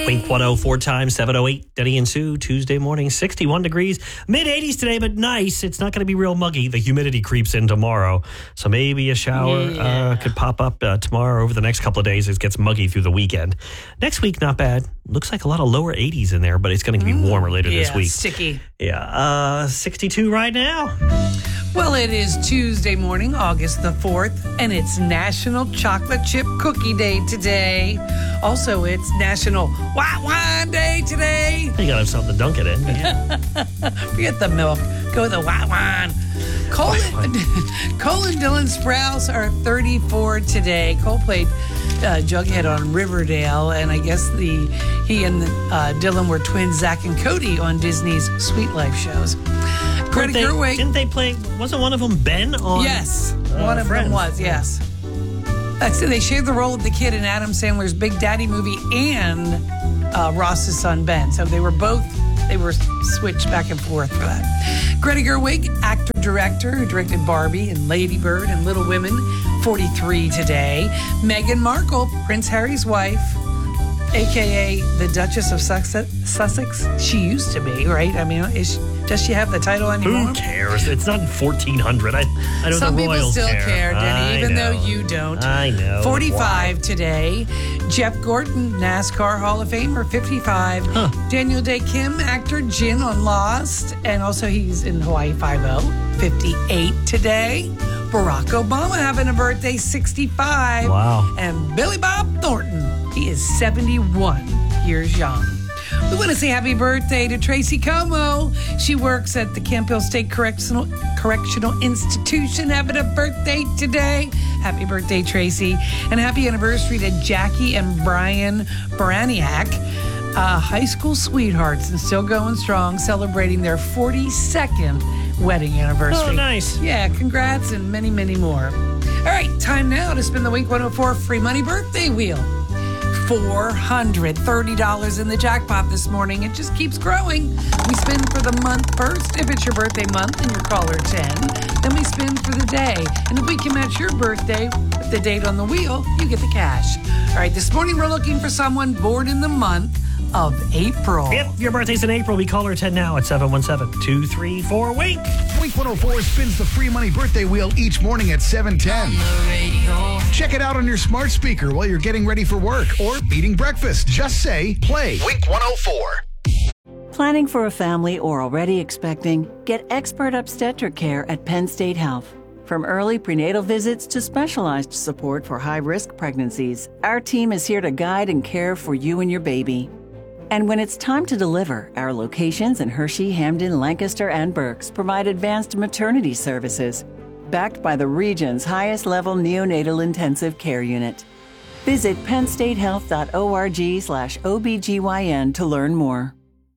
Wink 104 times 708. Denny and Sue, Tuesday morning, 61 degrees. Mid-80s today, but nice. It's not going to be real muggy. The humidity creeps in tomorrow. So maybe a shower could pop up tomorrow over the next couple of days. It gets muggy through the weekend. Next week, not bad. Looks like a lot of lower 80s in there, but it's going to be warmer later this week. Sticky. Yeah, 62 right now. Well, it is Tuesday morning, August the 4th, and it's National Chocolate Chip Cookie Day today. Also, it's National White Wine Day today. You got to have something to dunk it in. Yeah. Forget the milk. Go with the white wine. Cole and Dylan Sprouse are 34 today. Cole played Jughead on Riverdale, and I guess he and Dylan were twins, Zach and Cody, on Disney's Sweet Life shows. Greta Gerwig. Didn't they play? Wasn't one of them Ben on? Yes, one of them was. Yes. So they shared the role of the kid in Adam Sandler's Big Daddy movie and Ross's son Ben. So they were switched back and forth for that. Greta Gerwig, actor-director who directed Barbie and Lady Bird and Little Women, 43 today. Meghan Markle, Prince Harry's wife, a.k.a. the Duchess of Sussex. She used to be, right? I mean, does she have the title anymore? Who cares? It's not in 1400. I know Some the people royals still care, Denny, even though you don't. I know. 45 today. Jeff Gordon, NASCAR Hall of Famer, 55. Daniel Day Kim, actor, Jin on Lost. And also he's in Hawaii Five-0, 58 today. Barack Obama having a birthday, 65. Wow. And Billy Bob Thornton, he is 71 years young. We want to say happy birthday to Tracy Como. She works at the Camp Hill State Correctional Institution, having a birthday today. Happy birthday, Tracy. And happy anniversary to Jackie and Brian Baraniak, high school sweethearts and still going strong, celebrating their 42nd wedding anniversary. Oh, nice. Yeah, congrats and many, many more. All right, time now to spin the Wink 104 free money birthday wheel. $430 in the jackpot this morning. It just keeps growing. We spin for the month first. If it's your birthday month and you're caller 10, then we spin for the day. And if we can match your birthday with the date on the wheel, you get the cash. All right, this morning we're looking for someone born in the month of April. If your birthday's in April, we call her 10 now at 717-234-WINK. Wink 104 spins the free money birthday wheel each morning at 7:10. Check it out on your smart speaker while you're getting ready for work or eating breakfast. Just say, play Wink 104. Planning for a family or already expecting? Get expert obstetric care at Penn State Health. From early prenatal visits to specialized support for high-risk pregnancies, our team is here to guide and care for you and your baby. And when it's time to deliver, our locations in Hershey, Hamden, Lancaster, and Berks provide advanced maternity services, backed by the region's highest-level neonatal intensive care unit. Visit pennstatehealth.org/OBGYN to learn more.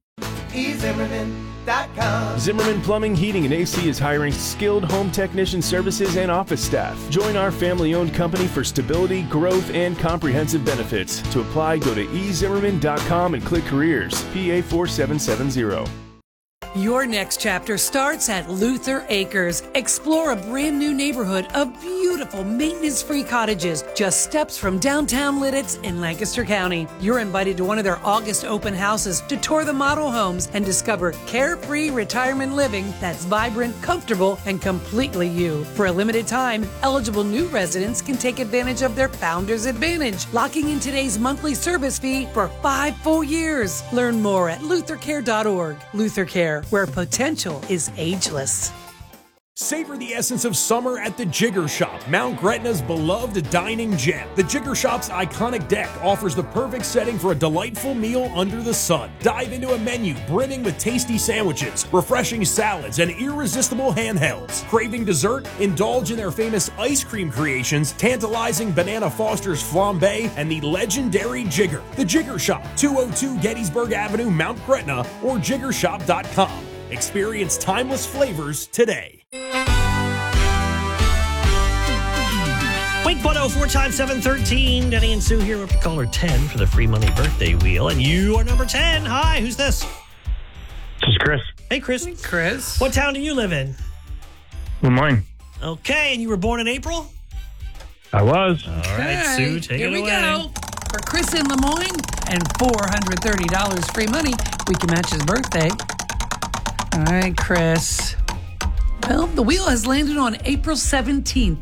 Zimmerman Plumbing, Heating, and AC is hiring skilled home technician services and office staff. Join our family-owned company for stability, growth, and comprehensive benefits. To apply, go to ezimmerman.com and click Careers, PA 4770. Your next chapter starts at Luther Acres. Explore a brand new neighborhood of beautiful maintenance-free cottages just steps from downtown Lidditz in Lancaster County. You're invited to one of their August open houses to tour the model homes and discover carefree retirement living that's vibrant, comfortable, and completely you. For a limited time, eligible new residents can take advantage of their Founders Advantage, locking in today's monthly service fee for 5 full years. Learn more at luthercare.org. Luther Care, where potential is ageless. Savor the essence of summer at the Jigger Shop, Mount Gretna's beloved dining gem. The Jigger Shop's iconic deck offers the perfect setting for a delightful meal under the sun. Dive into a menu brimming with tasty sandwiches, refreshing salads, and irresistible handhelds. Craving dessert? Indulge in their famous ice cream creations, tantalizing Banana Foster's flambe, and the legendary Jigger. The Jigger Shop, 202 Gettysburg Avenue, Mount Gretna, or jiggershop.com. Experience timeless flavors today. Wink 104 times 713. Denny and Sue here with caller 10 for the free money birthday wheel. And you are number 10. Hi, who's this? This is Chris. Hey, Chris. Hey, Chris. What town do you live in? Des Moines. Okay, and you were born in April? I was. All right, Sue, take it away. Here we go. for Chris in Lemoyne and $430 free money. We can match his birthday. All right, Chris. Well, the wheel has landed on April 17th.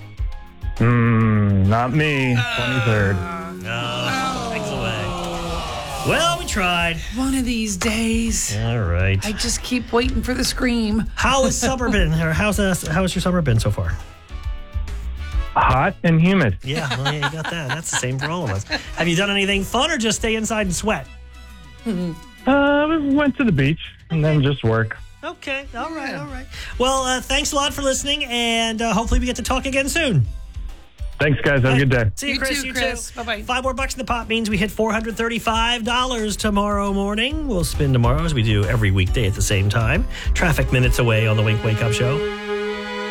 Not me. 23rd. Thanks away. Well, we tried. One of these days. All right. I just keep waiting for the scream. How has summer been? Or how's your summer been so far? Hot and humid. Yeah, well, yeah, you got that. That's the same for all of us. Have you done anything fun or just stay inside and sweat? We went to the beach and then just work. Okay. All right. Well, thanks a lot for listening, and hopefully we get to talk again soon. Thanks, guys. Have a good day. See you, You Chris. too, You Chris. too. Bye-bye. $5 more in the pot means we hit $435 tomorrow morning. We'll spin tomorrow as we do every weekday at the same time. Traffic minutes away on the Wink Wake Up Show.